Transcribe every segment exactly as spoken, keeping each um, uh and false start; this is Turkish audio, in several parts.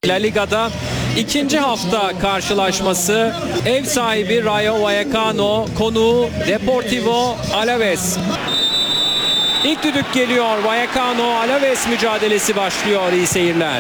La Liga'da ikinci hafta karşılaşması, ev sahibi Rayo Vallecano, konuğu Deportivo Alaves. İlk düdük geliyor, Vallecano Alaves mücadelesi başlıyor. İyi seyirler.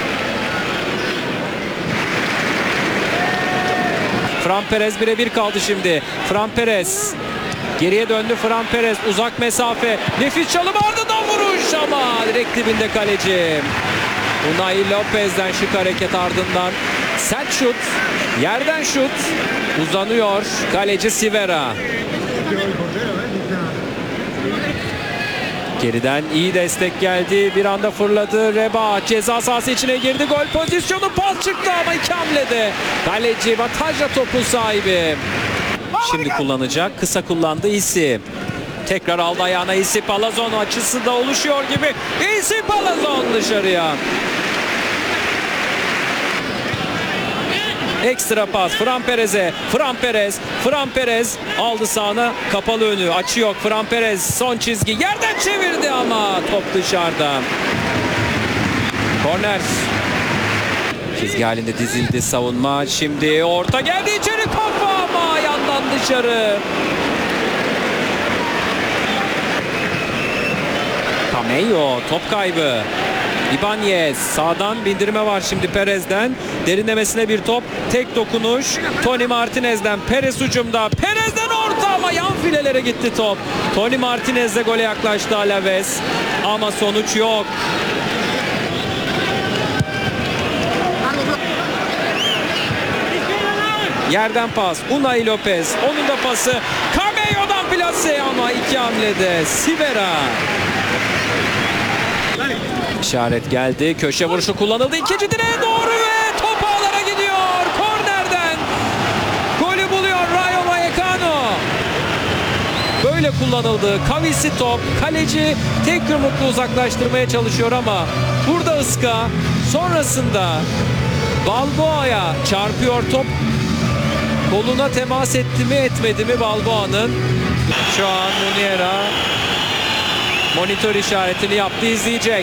Fran Perez birebir kaldı şimdi. Fran Perez geriye döndü. Fran Perez uzak mesafe, nefis çalım, ardından vuruş ama direkt dibinde kaleci. Unai Lopez'den şık hareket, ardından sert şut, yerden şut, uzanıyor kaleci Sivera. Geriden iyi destek geldi, bir anda fırladı Reba, ceza sahası içine girdi, gol pozisyonu, pas çıktı ama iki hamlede kaleci Batajla topun sahibi. Şimdi kullanacak, kısa kullandı İsi. Tekrar aldı ayağına İsi, Palazon açısı da oluşuyor gibi. İsi, Palazon dışarıya. Ekstra pas Fran Perez'e. Fran Perez, Fran Perez aldı sağına, kapalı önü, açı yok. Fran Perez son çizgi, yerden çevirdi ama top dışarıda. Korner. Çizgi halinde dizildi savunma. Şimdi orta geldi, içeri kafa ama yandan dışarı. Cameo top kaybı. İbanez sağdan bindirme var şimdi Perez'den. Derinlemesine bir top. Tek dokunuş. Tony Martinez'den. Perez hücumda. Perez'den orta ama yan filelere gitti top. Tony Martinez'le gole yaklaştı Alaves. Ama sonuç yok. Yerden pas. Unai Lopez. Onun da pası. Cameo'dan plase ama iki hamlede Sivera. İşaret geldi. Köşe vuruşu kullanıldı. İkinci direğe doğru ve top ağlara gidiyor. Kornerden golü buluyor Rayo Vallecano. Böyle kullanıldı. Kavisi top. Kaleci tek yumrukla uzaklaştırmaya çalışıyor ama burada ıska. Sonrasında Balboa'ya çarpıyor top. Koluna temas etti mi etmedi mi Balboa'nın? Şu an Muniera monitör işaretini yaptı, izleyecek.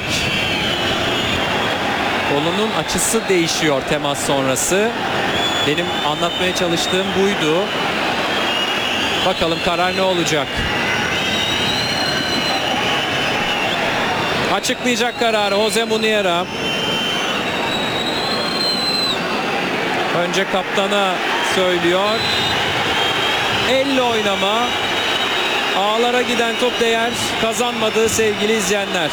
Kolunun açısı değişiyor temas sonrası. Benim anlatmaya çalıştığım buydu. Bakalım karar ne olacak? Açıklayacak kararı Jose Muniera. Önce kaptana söylüyor. Elle oynama. Ağlara giden top değer kazanmadı sevgili izleyenler.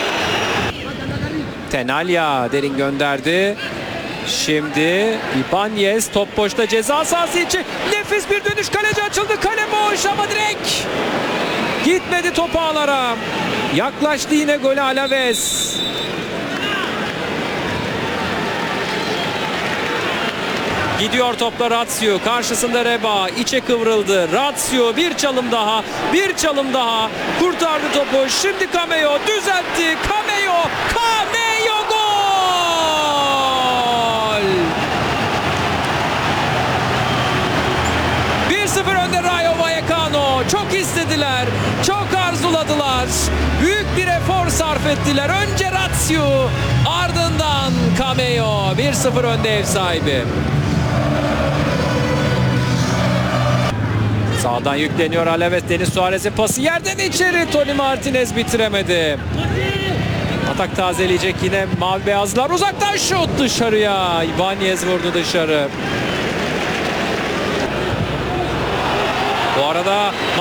Tenalya derin gönderdi. Şimdi İbanez top boşta, ceza sahası içi. Nefis bir dönüş, kaleci açıldı. Kale boş ama direkt gitmedi top ağlara. Yaklaştı yine gole Alaves. Gidiyor topla Razio. Karşısında Reba. İçe kıvrıldı. Razio bir çalım daha. Bir çalım daha. Kurtardı topu. Şimdi Cameo düzeltti. Cameo. Cameo gol. bir sıfır önde Rayo Vallecano. Çok istediler. Çok arzuladılar. Büyük bir efor sarf ettiler. Önce Razio. Ardından Cameo. bir sıfır önde ev sahibi. Sağdan yükleniyor Alaves. Denis Suarez'in pası yerden içeri. Tony Martinez bitiremedi. Atak tazeleyecek yine mavi beyazlar. Uzaktan şut dışarıya. İbanez vurdu dışarı. Bu arada